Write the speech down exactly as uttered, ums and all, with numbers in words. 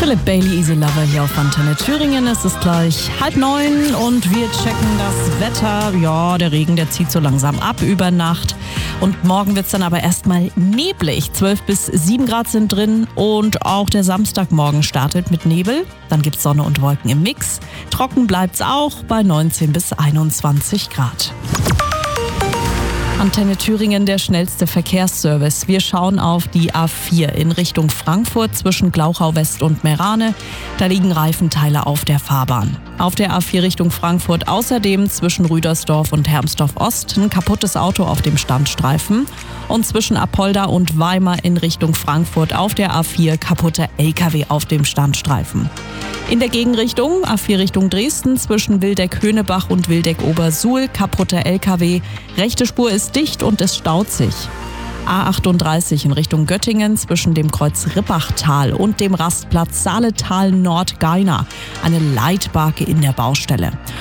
Philipp Bailey, Easy Lover hier auf Antenne Thüringen. Es ist gleich halb neun und wir checken das Wetter. Ja, der Regen, der zieht so langsam ab über Nacht. Und morgen wird es dann aber erstmal neblig. zwölf bis sieben Grad sind drin und auch der Samstagmorgen startet mit Nebel. Dann gibt es Sonne und Wolken im Mix. Trocken bleibt es auch bei neunzehn bis einundzwanzig Grad. Antenne Thüringen, der schnellste Verkehrsservice. Wir schauen auf die A vier in Richtung Frankfurt zwischen Glauchau West und Meerane. Da liegen Reifenteile auf der Fahrbahn. Auf der A vier Richtung Frankfurt außerdem zwischen Rüdersdorf und Hermsdorf Ost ein kaputtes Auto auf dem Standstreifen. Und zwischen Apolda und Weimar in Richtung Frankfurt auf der A vier kaputter L K W auf dem Standstreifen. In der Gegenrichtung, A vier Richtung Dresden, zwischen Wildeck-Höhnebach und Wildeck-Obersuhl, kaputter L K W. Rechte Spur ist dicht und es staut sich. A achtunddreißig in Richtung Göttingen zwischen dem Kreuz Rippachtal und dem Rastplatz Saaletal Nord-Geina. Eine Leitbarke in der Baustelle.